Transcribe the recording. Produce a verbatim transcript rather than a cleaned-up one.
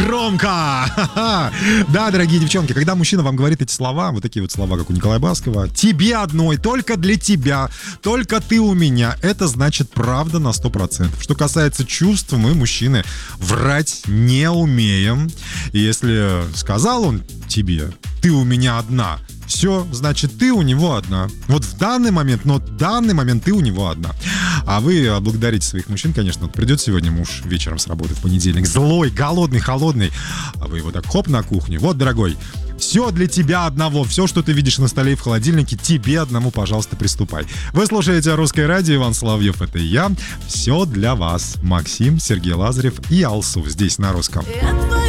громко. Да, дорогие девчонки, когда мужчина вам говорит эти слова, вот такие вот слова, как у Николая Баскова, тебе одной, только для тебя, только ты у меня, это значит правда на сто процентов. Что касается чувств, мы, мужчины, врать не умеем. И если сказал он тебе, ты у меня одна, все, значит, ты у него одна. Вот в данный момент, но в данный момент ты у него одна. А вы благодарите своих мужчин, конечно. Вот придет сегодня муж вечером с работы в понедельник, злой, голодный, холодный, а вы его так хоп на кухне. Вот, дорогой, все для тебя одного. Все, что ты видишь на столе и в холодильнике, тебе одному, пожалуйста, приступай. Вы слушаете «Русское радио», Иван Соловьев, это я. Все для вас. Максим, Сергей Лазарев и Алсу здесь на Русском.